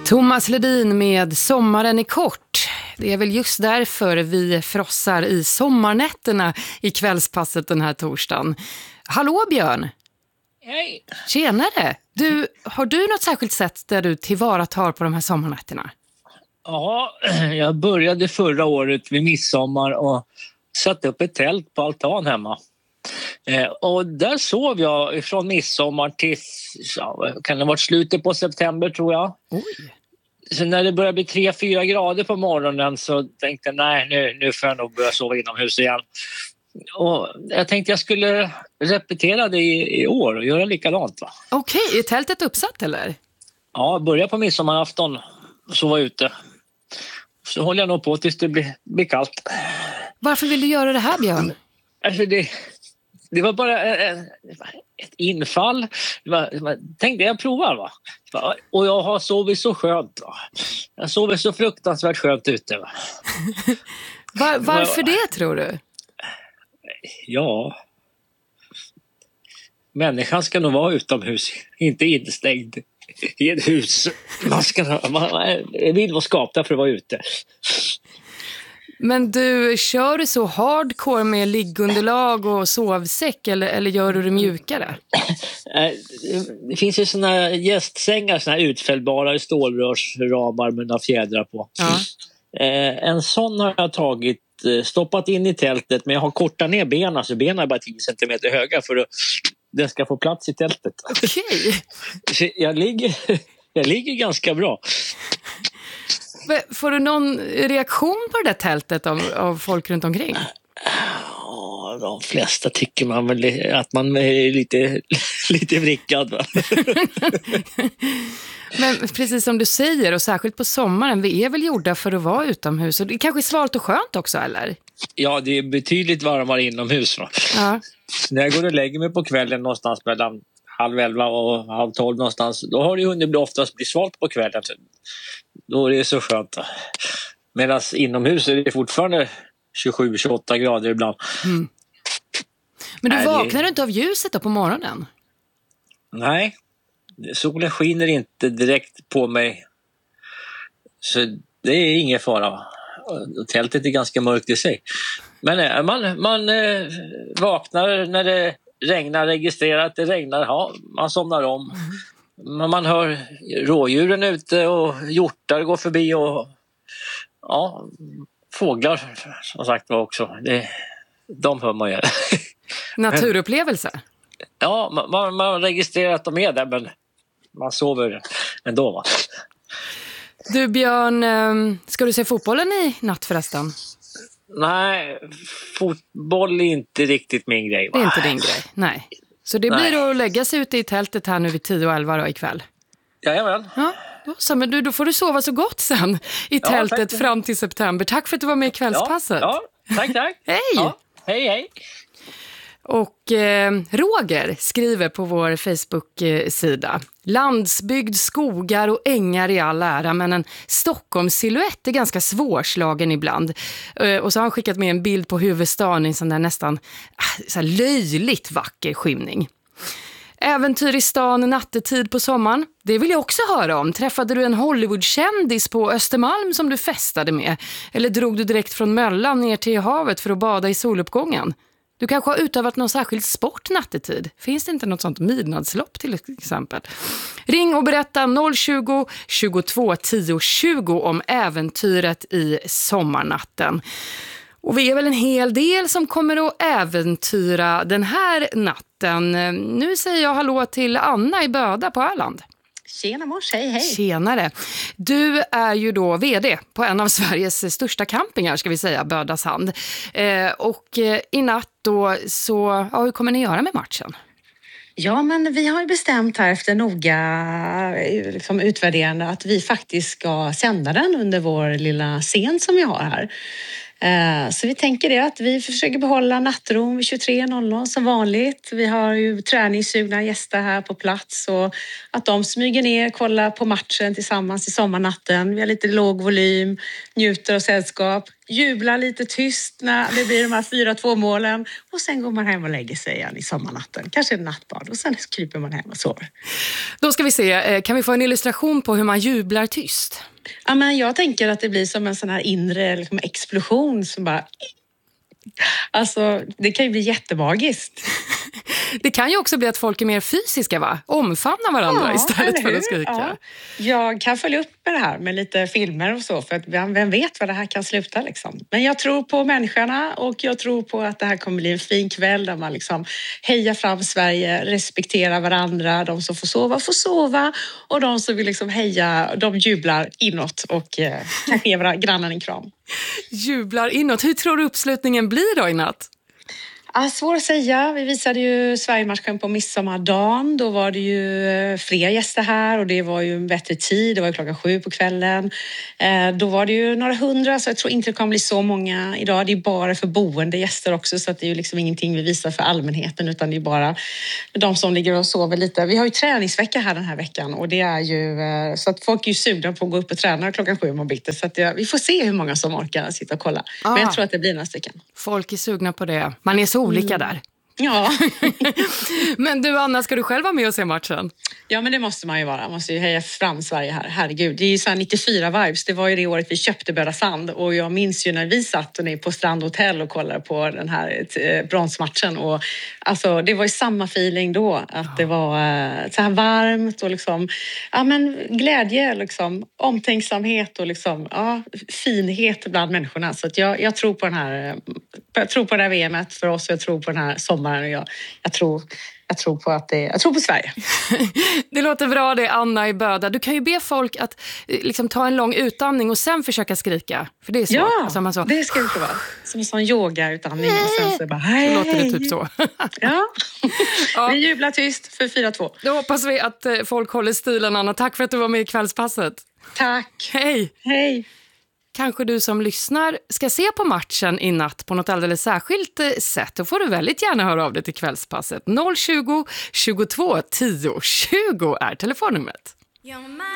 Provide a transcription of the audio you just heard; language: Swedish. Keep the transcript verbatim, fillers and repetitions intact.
Thomas Ledin med Sommaren är kort. Det är väl just därför vi frossar i sommarnätterna i kvällspasset den här torsdagen. Hallå Björn! Hej! Tjenare! Du, har du något särskilt sätt där du tillvaratar på de här sommarnätterna? Ja, jag började förra året vid midsommar och satte upp ett tält på altan hemma. Eh, och där sov jag från midsommar till, ja, kan det ha varit slutet på september tror jag. Oj. Så när det började bli tre fyra grader på morgonen så tänkte jag nej, nu, nu får jag nog börja sova inomhus igen. Och jag tänkte jag skulle repetera det i, i år och göra likadant. Va? Okej, är tältet uppsatt eller? Ja, börja på midsommarafton och sova ute. Så håller jag nog på tills det blir, blir kallt. Varför vill du göra det här Björn? Alltså det, det var bara ett, ett infall. Det var, det var, tänkte jag provar va. Och jag har sovit så skönt va. Jag sover så fruktansvärt skönt ute va. Var, varför det tror du? Ja. Människan ska nog vara utomhus, inte instängd i ett hus. Man ska man vill vara skapad för att vara ute. Men du, kör du så hardcore med liggunderlag och sovsäck eller, eller gör du det mjukare? Det finns ju såna gästsängar, såna utfällbara i stålrörsramar med några fjädrar på. Ja. En sån har jag tagit, stoppat in i tältet, men jag har kortat ner benen så benen är bara tio centimeter höga för att den ska få plats i tältet. Okej. Så jag ligger, jag ligger ganska bra. Får du någon reaktion på det där tältet av, av folk runt omkring? Ja, de flesta tycker man väl att man är lite, lite vrickad va? Men precis som du säger, och särskilt på sommaren, vi är väl gjorda för att vara utomhus. Och det är kanske är svalt och skönt också, eller? Ja, det är betydligt varmare inomhus va? Ja. När jag går och lägger mig på kvällen någonstans mellan halv elva och halv tolv någonstans, då har det ju hunnit bli oftast bli svalt på kvällen. Då är det så skönt. Medan inomhus är det fortfarande tjugosju till tjugoåtta grader ibland. Mm. Men du Nej, vaknar det... du inte av ljuset då på morgonen? Nej, solen skiner inte direkt på mig. Så det är ingen fara. Tältet är ganska mörkt i sig. Men man, man eh, vaknar när det regnar, registrerar att det regnar. Ja, man somnar om. Mm. Man hör rådjuren ute och hjortar går förbi och ja, fåglar som sagt var också. Det, de hör man ju. Naturupplevelse? Men, ja, man, man registrerar att de är där men man sover ändå va. Du Björn, ska du se fotbollen i natt förresten? Nej, fotboll är inte riktigt min grej va? Det är inte din grej, nej. Så det blir nej. Att lägga sig ute i tältet här nu vid tio och elva då ikväll? Jajamän. Ja, då, så, men du, då får du sova så gott sen i ja, tältet tack. Fram till september. Tack för att du var med i kvällspasset. Ja, ja tack, tack. Hej! Ja, hej, hej. Och eh, Roger skriver på vår Facebook-sida: landsbygd, skogar och ängar i all ära, men en Stockholmssilhuett är ganska svårslagen ibland. Eh, och så har han skickat med en bild på huvudstaden i en sån där nästan ah, så här löjligt vacker skymning. Äventyr i stan nattetid på sommaren. Det vill jag också höra om. Träffade du en Hollywood-kändis på Östermalm som du festade med? Eller drog du direkt från Möllan ner till havet för att bada i soluppgången? Du kanske har utövat någon särskild sport nattetid. Finns det inte något sånt midnattslopp till exempel? Ring och berätta noll tjugo, tjugotvå, tio, tjugo om äventyret i sommarnatten. Och vi är väl en hel del som kommer att äventyra den här natten. Nu säger jag hallå till Anna i Böda på Öland. Tjena mors, hej hej. Tjenare. Du är ju då vd på en av Sveriges största campingar ska vi säga, Bödasand. Eh, och eh, i natt då så, ja, hur kommer ni göra med matchen? Ja, men vi har ju bestämt här efter noga liksom, utvärderande att vi faktiskt ska sända den under vår lilla scen som vi har här. Så vi tänker det att vi försöker behålla nattron vid tjugotre noll noll som vanligt. Vi har ju träningssugna gäster här på plats och att de smyger ner, kollar på matchen tillsammans i sommarnatten. Vi har lite låg volym, njuter av sällskap, jublar lite tyst när det blir de här fyra två målen och sen går man hem och lägger sig igen i sommarnatten. Kanske en nattbad och sen kryper man hem och sover. Då ska vi se, kan vi få en illustration på hur man jublar tyst? Ja, men jag tänker att det blir som en sån här inre liksom, explosion som bara... Alltså, det kan ju bli jättemagiskt. Det kan ju också bli att folk är mer fysiska, va? Omfamnar varandra ja, istället för att skrika. Ja. Jag kan följa upp med det här med lite filmer och så, för att vem vet vad det här kan sluta liksom. Men jag tror på människorna och jag tror på att det här kommer bli en fin kväll där man liksom hejar fram Sverige, respekterar varandra, de som får sova får sova och de som vill liksom heja, de jublar inåt och eh, kanske ger grannen en kram. Jublar inåt. Hur tror du uppslutningen blir då i natt? Ah, svår att säga. Vi visade ju Sverigematchen på midsommardagen. Då var det ju fler gäster här och det var ju en bättre tid. Det var ju klockan sju på kvällen. Eh, då var det ju några hundra så jag tror inte det kommer bli så många idag. Det är bara för boende gäster också så att det är ju liksom ingenting vi visar för allmänheten utan det är bara de som ligger och sover lite. Vi har ju träningsvecka här den här veckan och det är ju eh, så att folk är ju sugna på att gå upp och träna klockan sju om bitti. Så att det, vi får se hur många som orkar sitta och kolla. Ah. Men jag tror att det blir några stycken. Folk är sugna på det. Man är så olika mm. där. Ja. Men du Anna, ska du själv vara med och se matchen? Ja, men det måste man ju vara. Man måste ju heja fram Sverige här. Herregud, det är ju så här nittiofyra vibes. Det var ju det året vi köpte Böda Sand och jag minns ju när vi satt ner på Strandhotell och kollade på den här bronsmatchen och alltså det var ju samma feeling då att det var så här varmt och liksom ja men glädje liksom, omtänksamhet och liksom ja, finhet bland människorna. Så att jag, jag tror på den här jag tror på det här V M:et för oss och jag tror på den här sommaren och jag, jag tror Jag tror på att det, jag tror på Sverige. Det låter bra det, Anna i Böda. Du kan ju be folk att liksom, ta en lång utandning och sen försöka skrika. För det är så. Ja, alltså, man så, det ska det vara. Som en sån yoga-utandning och sen så bara hej. Så låter det typ så. Ja. Ja. Vi jublar tyst för fyra två. Då hoppas vi att folk håller stilen, Anna. Tack för att du var med i Kvällspasset. Tack. Hej. Hej. Kanske du som lyssnar ska se på matchen i natt på något alldeles särskilt sätt. Då får du väldigt gärna höra av dig till Kvällspasset. noll tjugo, tjugotvå, tio, tjugo är telefonnumret.